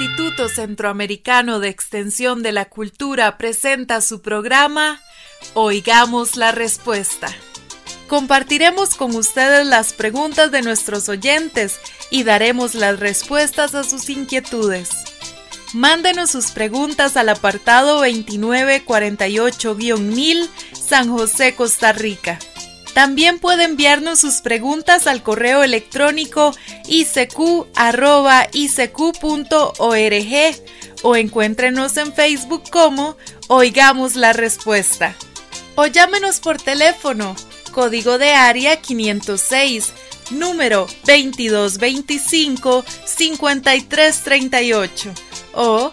Instituto Centroamericano de Extensión de la Cultura presenta su programa Oigamos la Respuesta. Compartiremos con ustedes las preguntas de nuestros oyentes y daremos las respuestas a sus inquietudes. Mándenos sus preguntas al apartado 2948-1000, San José, Costa Rica. También puede enviarnos sus preguntas al correo electrónico icq@icq.org o encuéntrenos en Facebook como Oigamos la Respuesta. O llámenos por teléfono, código de área 506, número 2225-5338 o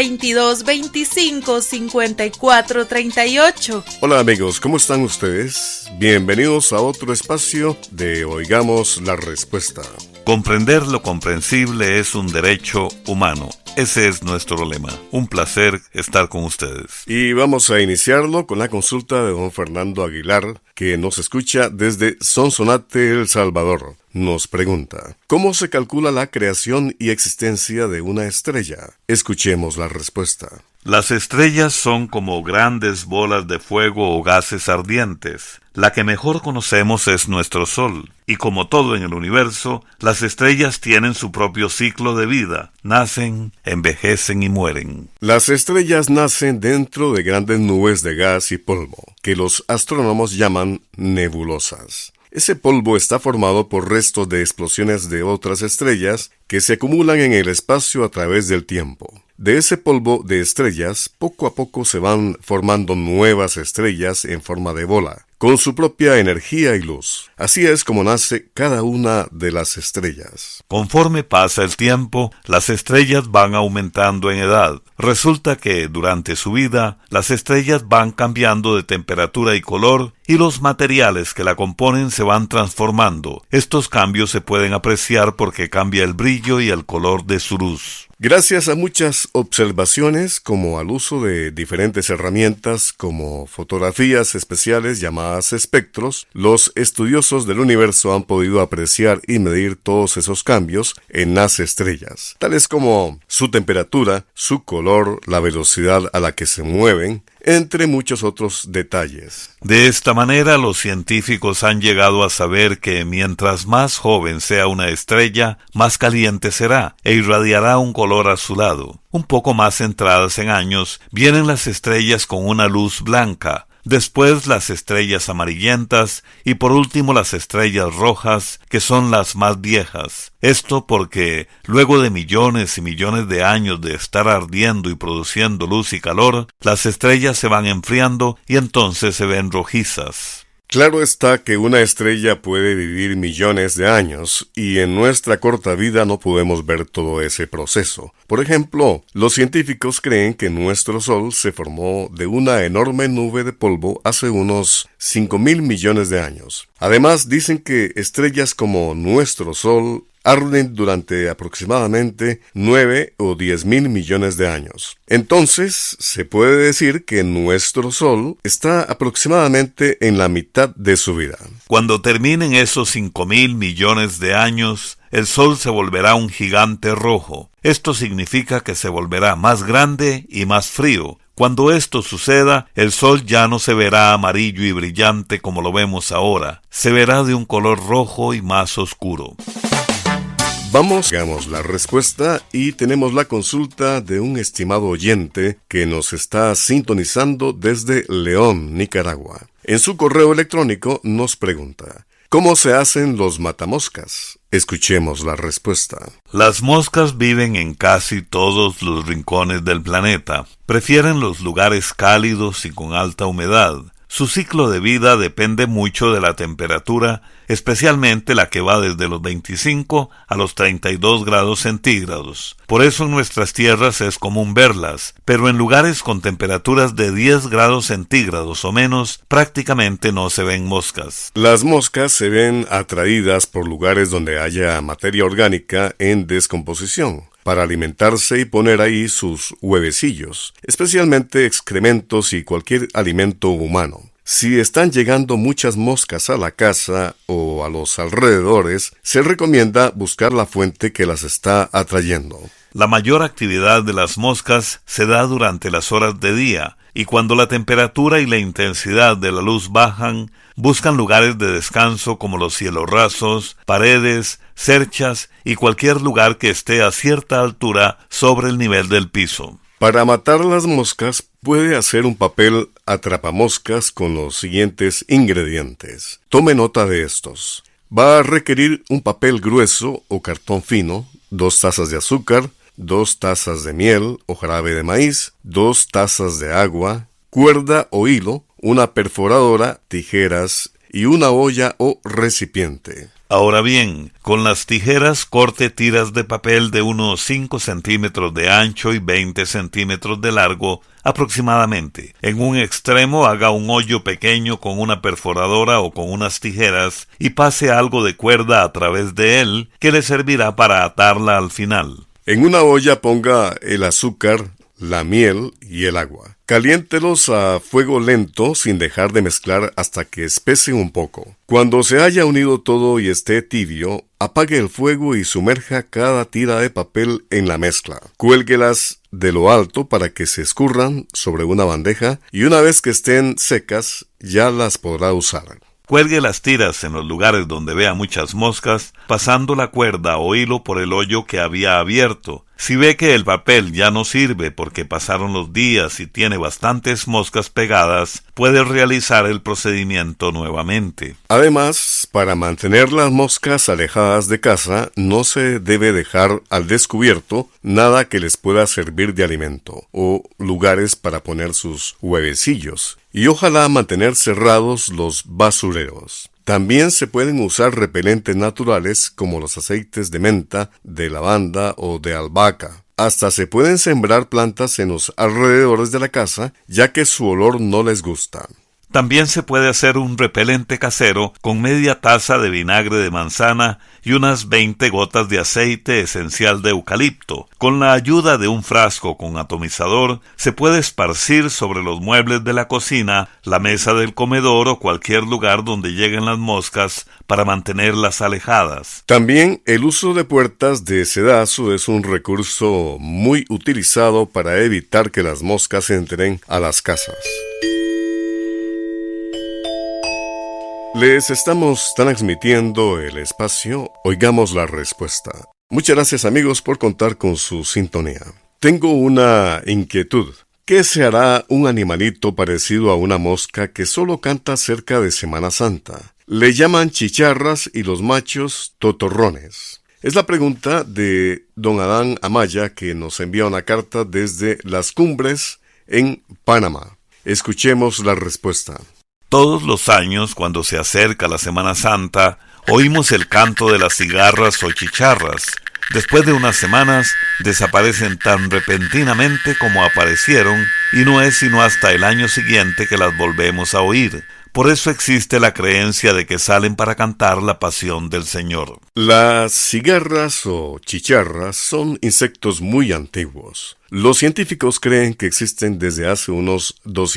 2225-5438. Hola amigos, ¿cómo están ustedes? Bienvenidos a otro espacio de Oigamos la Respuesta. Comprender lo comprensible es un derecho humano. Ese es nuestro lema. Un placer estar con ustedes. Y vamos a iniciarlo con la consulta de don Fernando Aguilar, que nos escucha desde Sonsonate, El Salvador. Nos pregunta, ¿cómo se calcula la creación y existencia de una estrella? Escuchemos la respuesta. Las estrellas son como grandes bolas de fuego o gases ardientes. La que mejor conocemos es nuestro Sol, y como todo en el universo, las estrellas tienen su propio ciclo de vida. Nacen, envejecen y mueren. Las estrellas nacen dentro de grandes nubes de gas y polvo, que los astrónomos llaman nebulosas. Ese polvo está formado por restos de explosiones de otras estrellas que se acumulan en el espacio a través del tiempo. De ese polvo de estrellas, poco a poco se van formando nuevas estrellas en forma de bola, con su propia energía y luz. Así es como nace cada una de las estrellas. Conforme pasa el tiempo, las estrellas van aumentando en edad. Resulta que, durante su vida, las estrellas van cambiando de temperatura y color, y los materiales que la componen se van transformando. Estos cambios se pueden apreciar porque cambia el brillo y el color de su luz. Gracias a muchas observaciones, como al uso de diferentes herramientas como fotografías especiales llamadas espectros, los estudiosos del universo han podido apreciar y medir todos esos cambios en las estrellas, tales como su temperatura, su color, la velocidad a la que se mueven, entre muchos otros detalles. De esta manera, los científicos han llegado a saber que mientras más joven sea una estrella, más caliente será e irradiará un color azulado. Un poco más entradas en años, vienen las estrellas con una luz blanca, después las estrellas amarillentas y por último las estrellas rojas, que son las más viejas. Esto porque, luego de millones y millones de años de estar ardiendo y produciendo luz y calor, las estrellas se van enfriando y entonces se ven rojizas. Claro está que una estrella puede vivir millones de años y en nuestra corta vida no podemos ver todo ese proceso. Por ejemplo, los científicos creen que nuestro Sol se formó de una enorme nube de polvo hace unos 5.000 millones de años. Además, dicen que estrellas como nuestro Sol arden durante aproximadamente 9 o 10.000 millones de años. Entonces, se puede decir que nuestro Sol está aproximadamente en la mitad de su vida. Cuando terminen esos 5.000 millones de años, el Sol se volverá un gigante rojo. Esto significa que se volverá más grande y más frío. Cuando esto suceda, el Sol ya no se verá amarillo y brillante como lo vemos ahora. Se verá de un color rojo y más oscuro. Vamos la respuesta y tenemos la consulta de un estimado oyente que nos está sintonizando desde León, Nicaragua. En su correo electrónico nos pregunta, ¿cómo se hacen los matamoscas? Escuchemos la respuesta. Las moscas viven en casi todos los rincones del planeta. Prefieren los lugares cálidos y con alta humedad. Su ciclo de vida depende mucho de la temperatura, especialmente la que va desde los 25 a los 32 grados centígrados. Por eso en nuestras tierras es común verlas, pero en lugares con temperaturas de 10 grados centígrados o menos, prácticamente no se ven moscas. Las moscas se ven atraídas por lugares donde haya materia orgánica en descomposición, para alimentarse y poner ahí sus huevecillos, especialmente excrementos y cualquier alimento humano. Si están llegando muchas moscas a la casa o a los alrededores, se recomienda buscar la fuente que las está atrayendo. La mayor actividad de las moscas se da durante las horas de día, y cuando la temperatura y la intensidad de la luz bajan, buscan lugares de descanso como los cielos rasos, paredes, cerchas y cualquier lugar que esté a cierta altura sobre el nivel del piso. Para matar las moscas, puede hacer un papel atrapamoscas con los siguientes ingredientes. Tome nota de estos. Va a requerir un papel grueso o cartón fino, 2 tazas de azúcar, 2 tazas de miel o jarabe de maíz, 2 tazas de agua, cuerda o hilo, una perforadora, tijeras y una olla o recipiente. Ahora bien, con las tijeras corte tiras de papel de unos 5 centímetros de ancho y 20 centímetros de largo aproximadamente. En un extremo haga un hoyo pequeño con una perforadora o con unas tijeras y pase algo de cuerda a través de él que le servirá para atarla al final. En una olla ponga el azúcar, la miel y el agua. Caliéntelos a fuego lento sin dejar de mezclar hasta que espesen un poco. Cuando se haya unido todo y esté tibio, apague el fuego y sumerja cada tira de papel en la mezcla. Cuélguelas de lo alto para que se escurran sobre una bandeja y una vez que estén secas ya las podrá usar. Cuelgue las tiras en los lugares donde vea muchas moscas, pasando la cuerda o hilo por el hoyo que había abierto. Si ve que el papel ya no sirve porque pasaron los días y tiene bastantes moscas pegadas, puede realizar el procedimiento nuevamente. Además, para mantener las moscas alejadas de casa, no se debe dejar al descubierto nada que les pueda servir de alimento o lugares para poner sus huevecillos. Y ojalá mantener cerrados los basureros. También se pueden usar repelentes naturales como los aceites de menta, de lavanda o de albahaca. Hasta se pueden sembrar plantas en los alrededores de la casa, ya que su olor no les gusta. También se puede hacer un repelente casero con media taza de vinagre de manzana y unas 20 gotas de aceite esencial de eucalipto. Con la ayuda de un frasco con atomizador, se puede esparcir sobre los muebles de la cocina, la mesa del comedor o cualquier lugar donde lleguen las moscas para mantenerlas alejadas. También el uso de puertas de sedazo es un recurso muy utilizado para evitar que las moscas entren a las casas. Les estamos transmitiendo el espacio Oigamos la Respuesta. Muchas gracias amigos por contar con su sintonía. Tengo una inquietud. ¿Qué se hará un animalito parecido a una mosca que solo canta cerca de Semana Santa? Le llaman chicharras y los machos totorrones. Es la pregunta de don Adán Amaya, que nos envía una carta desde Las Cumbres en Panamá. Escuchemos la respuesta. Todos los años, cuando se acerca la Semana Santa, oímos el canto de las cigarras o chicharras. Después de unas semanas, desaparecen tan repentinamente como aparecieron, y no es sino hasta el año siguiente que las volvemos a oír. Por eso existe la creencia de que salen para cantar la pasión del Señor. Las cigarras o chicharras son insectos muy antiguos. Los científicos creen que existen desde hace unos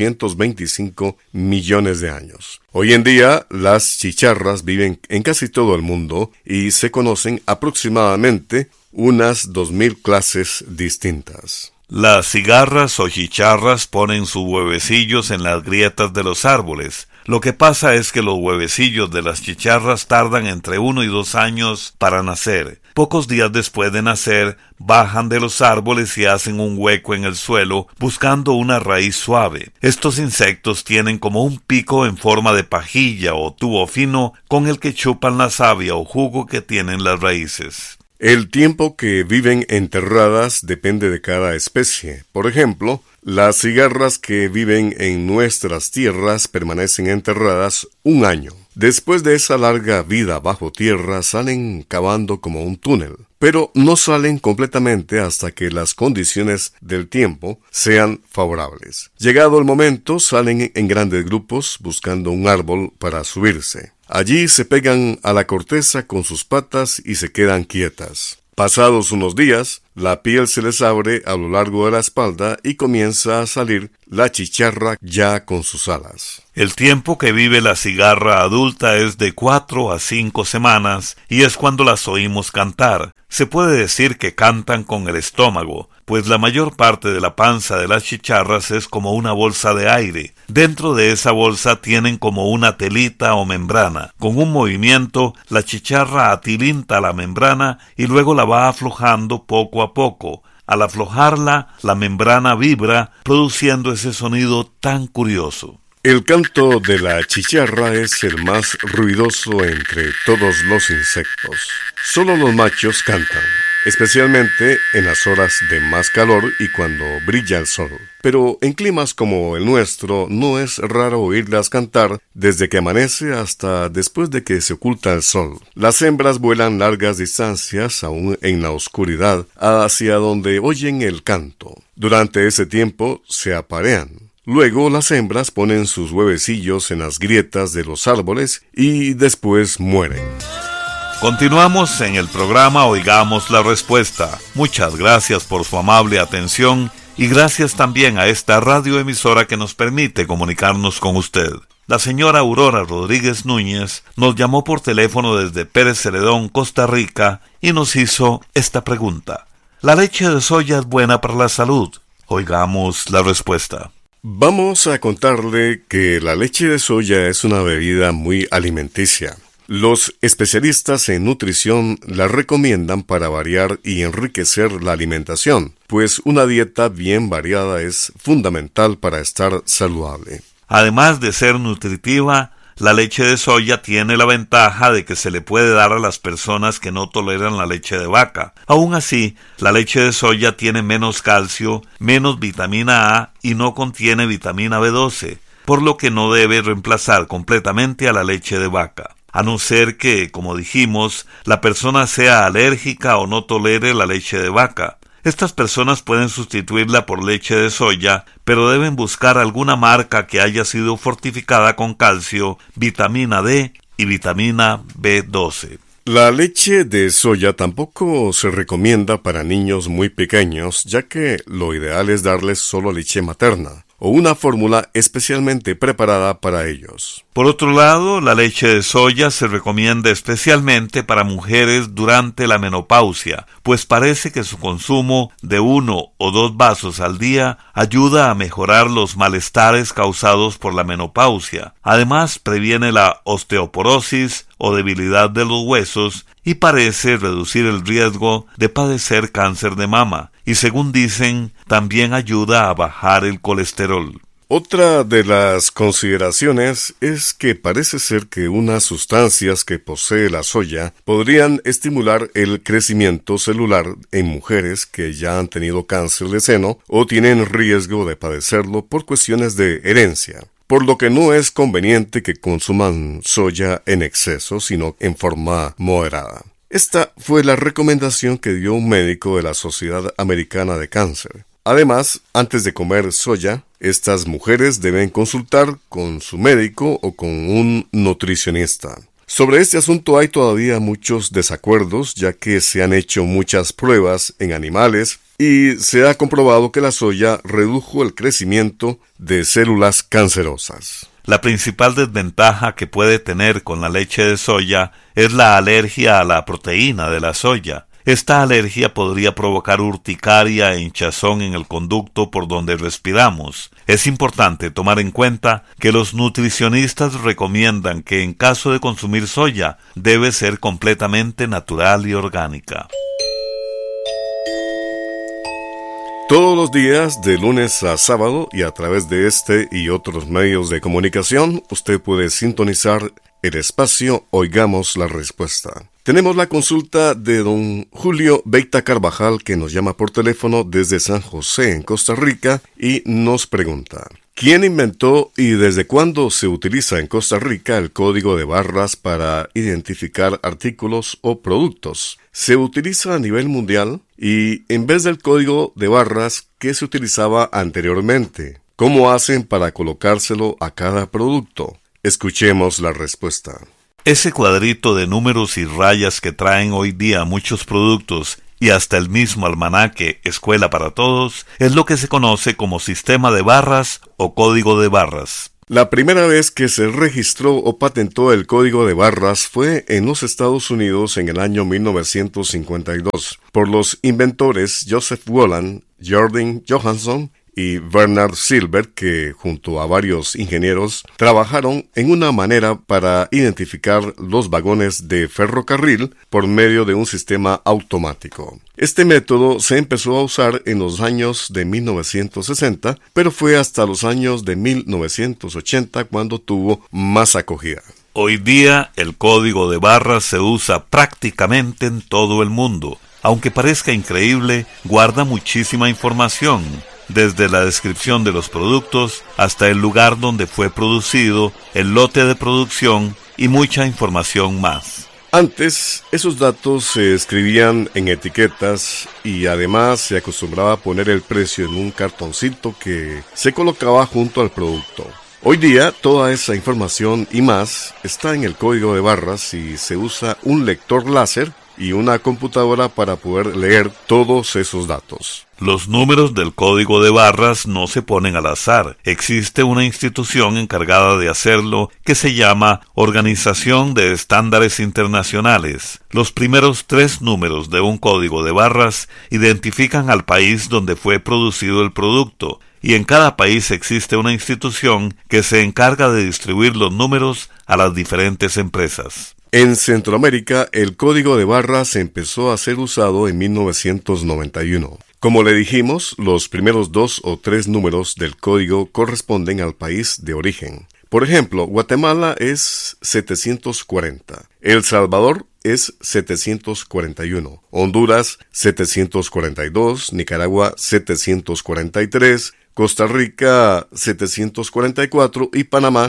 225 millones de años. Hoy en día, las chicharras viven en casi todo el mundo y se conocen aproximadamente unas 2000 clases distintas. Las cigarras o chicharras ponen sus huevecillos en las grietas de los árboles. Lo que pasa es que los huevecillos de las chicharras tardan entre 1 y 2 años para nacer. Pocos días después de nacer, bajan de los árboles y hacen un hueco en el suelo buscando una raíz suave. Estos insectos tienen como un pico en forma de pajilla o tubo fino con el que chupan la savia o jugo que tienen las raíces. El tiempo que viven enterradas depende de cada especie. Por ejemplo, las cigarras que viven en nuestras tierras permanecen enterradas 1 año. Después de esa larga vida bajo tierra salen cavando como un túnel, pero no salen completamente hasta que las condiciones del tiempo sean favorables. Llegado el momento, salen en grandes grupos buscando un árbol para subirse. Allí se pegan a la corteza con sus patas y se quedan quietas. Pasados unos días, la piel se les abre a lo largo de la espalda y comienza a salir la chicharra ya con sus alas. El tiempo que vive la cigarra adulta es de 4 a 5 semanas y es cuando las oímos cantar. Se puede decir que cantan con el estómago, pues la mayor parte de la panza de las chicharras es como una bolsa de aire. Dentro de esa bolsa tienen como una telita o membrana. Con un movimiento, la chicharra atilinta la membrana y luego la va aflojando poco a poco. Al aflojarla, la membrana vibra, produciendo ese sonido tan curioso. El canto de la chicharra es el más ruidoso entre todos los insectos. Solo los machos cantan, especialmente en las horas de más calor y cuando brilla el sol. Pero en climas como el nuestro no es raro oírlas cantar desde que amanece hasta después de que se oculta el sol. Las hembras vuelan largas distancias, aún en la oscuridad, hacia donde oyen el canto. Durante ese tiempo se aparean. Luego las hembras ponen sus huevecillos en las grietas de los árboles y después mueren. Continuamos en el programa Oigamos la Respuesta. Muchas gracias por su amable atención y gracias también a esta radioemisora que nos permite comunicarnos con usted. La señora Aurora Rodríguez Núñez nos llamó por teléfono desde Pérez Celedón, Costa Rica, y nos hizo esta pregunta. ¿La leche de soya es buena para la salud? Oigamos la respuesta. Vamos a contarle que la leche de soya es una bebida muy alimenticia. Los especialistas en nutrición la recomiendan para variar y enriquecer la alimentación, pues una dieta bien variada es fundamental para estar saludable. Además de ser nutritiva, la leche de soya tiene la ventaja de que se le puede dar a las personas que no toleran la leche de vaca. Aún así, la leche de soya tiene menos calcio, menos vitamina A y no contiene vitamina B12, por lo que no debe reemplazar completamente a la leche de vaca. A no ser que, como dijimos, la persona sea alérgica o no tolere la leche de vaca. Estas personas pueden sustituirla por leche de soya, pero deben buscar alguna marca que haya sido fortificada con calcio, vitamina D y vitamina B12. La leche de soya tampoco se recomienda para niños muy pequeños, ya que lo ideal es darles solo leche materna o una fórmula especialmente preparada para ellos. Por otro lado, la leche de soya se recomienda especialmente para mujeres durante la menopausia, pues parece que su consumo de 1 o 2 vasos al día ayuda a mejorar los malestares causados por la menopausia. Además, previene la osteoporosis o debilidad de los huesos y parece reducir el riesgo de padecer cáncer de mama, y según dicen, también ayuda a bajar el colesterol. Otra de las consideraciones es que parece ser que unas sustancias que posee la soya podrían estimular el crecimiento celular en mujeres que ya han tenido cáncer de seno o tienen riesgo de padecerlo por cuestiones de herencia, por lo que no es conveniente que consuman soya en exceso, sino en forma moderada. Esta fue la recomendación que dio un médico de la Sociedad Americana de Cáncer. Además, antes de comer soya, estas mujeres deben consultar con su médico o con un nutricionista. Sobre este asunto hay todavía muchos desacuerdos, ya que se han hecho muchas pruebas en animales y se ha comprobado que la soya redujo el crecimiento de células cancerosas. La principal desventaja que puede tener con la leche de soya es la alergia a la proteína de la soya. Esta alergia podría provocar urticaria e hinchazón en el conducto por donde respiramos. Es importante tomar en cuenta que los nutricionistas recomiendan que en caso de consumir soya debe ser completamente natural y orgánica. Todos los días, de lunes a sábado, y a través de este y otros medios de comunicación, usted puede sintonizar el espacio Oigamos la Respuesta. Tenemos la consulta de don Julio Beita Carvajal, que nos llama por teléfono desde San José, en Costa Rica, y nos pregunta: ¿quién inventó y desde cuándo se utiliza en Costa Rica el código de barras para identificar artículos o productos? ¿Se utiliza a nivel mundial? Y en vez del código de barras, ¿qué se utilizaba anteriormente? ¿Cómo hacen para colocárselo a cada producto? Escuchemos la respuesta. Ese cuadrito de números y rayas que traen hoy día muchos productos y hasta el mismo almanaque Escuela para Todos es lo que se conoce como sistema de barras o código de barras. La primera vez que se registró o patentó el código de barras fue en los Estados Unidos en el año 1952 por los inventores Joseph Woland, Jordin Johansson y Bernard Silver, que junto a varios ingenieros trabajaron en una manera para identificar los vagones de ferrocarril por medio de un sistema automático. Este método se empezó a usar en los años de 1960, pero fue hasta los años de 1980 cuando tuvo más acogida. Hoy día el código de barras se usa prácticamente en todo el mundo. Aunque parezca increíble, guarda muchísima información, desde la descripción de los productos hasta el lugar donde fue producido, el lote de producción y mucha información más. Antes, esos datos se escribían en etiquetas y además se acostumbraba a poner el precio en un cartoncito que se colocaba junto al producto. Hoy día, toda esa información y más está en el código de barras y se usa un lector láser y una computadora para poder leer todos esos datos. Los números del código de barras no se ponen al azar. Existe una institución encargada de hacerlo que se llama Organización de Estándares Internacionales. Los primeros 3 números de un código de barras identifican al país donde fue producido el producto, y en cada país existe una institución que se encarga de distribuir los números a las diferentes empresas. En Centroamérica, el código de barras empezó a ser usado en 1991. Como le dijimos, los primeros 2 o 3 números del código corresponden al país de origen. Por ejemplo, Guatemala es 740, El Salvador es 741, Honduras 742, Nicaragua 743, Costa Rica 744 y Panamá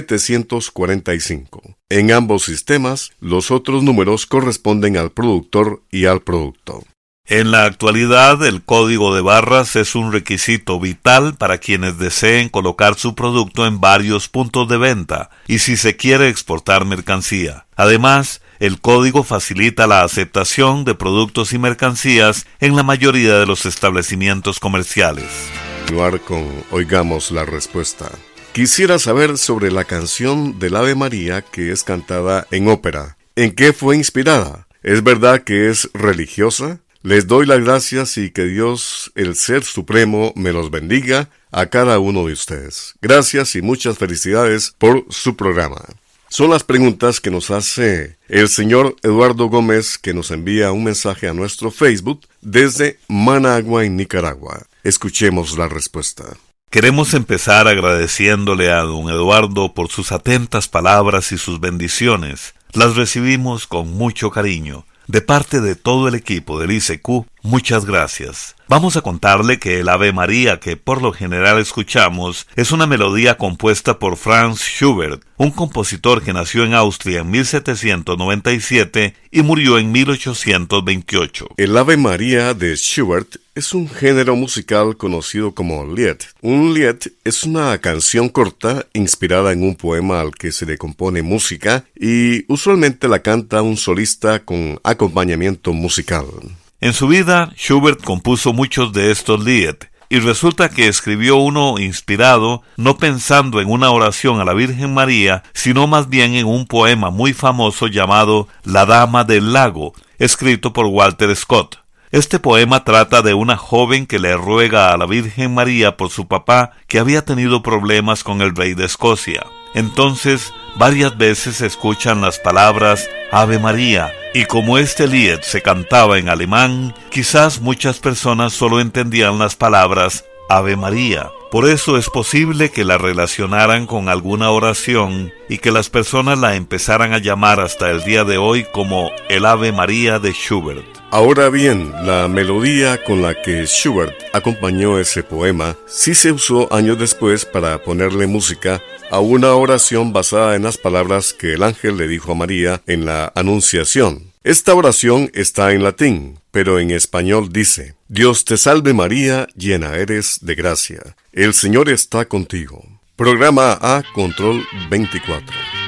745. En ambos sistemas, los otros números corresponden al productor y al producto. En la actualidad, el código de barras es un requisito vital para quienes deseen colocar su producto en varios puntos de venta y si se quiere exportar mercancía. Además, el código facilita la aceptación de productos y mercancías en la mayoría de los establecimientos comerciales. Continuar con Oigamos la Respuesta. Quisiera saber sobre la canción del Ave María que es cantada en ópera. ¿En qué fue inspirada? ¿Es verdad que es religiosa? Les doy las gracias y que Dios, el Ser Supremo, me los bendiga a cada uno de ustedes. Gracias y muchas felicidades por su programa. Son las preguntas que nos hace el señor Eduardo Gómez, que nos envía un mensaje a nuestro Facebook desde Managua, en Nicaragua. Escuchemos la respuesta. Queremos empezar agradeciéndole a don Eduardo por sus atentas palabras y sus bendiciones. Las recibimos con mucho cariño. De parte de todo el equipo del ICQ, muchas gracias. Vamos a contarle que el Ave María que por lo general escuchamos es una melodía compuesta por Franz Schubert, un compositor que nació en Austria en 1797 y murió en 1828. El Ave María de Schubert es un género musical conocido como Lied. Un Lied es una canción corta inspirada en un poema al que se le compone música y usualmente la canta un solista con acompañamiento musical. En su vida, Schubert compuso muchos de estos Lied, y resulta que escribió uno inspirado no pensando en una oración a la Virgen María, sino más bien en un poema muy famoso llamado La Dama del Lago, escrito por Walter Scott. Este poema trata de una joven que le ruega a la Virgen María por su papá que había tenido problemas con el rey de Escocia. Entonces, varias veces se escuchan las palabras Ave María, y como este Lied se cantaba en alemán, quizás muchas personas solo entendían las palabras Ave María. Por eso es posible que la relacionaran con alguna oración y que las personas la empezaran a llamar hasta el día de hoy como el Ave María de Schubert. Ahora bien, la melodía con la que Schubert acompañó ese poema sí se usó años después para ponerle música a una oración basada en las palabras que el ángel le dijo a María en la Anunciación. Esta oración está en latín, pero en español dice: Dios te salve María, llena eres de gracia. El Señor está contigo. Programa A Control 24.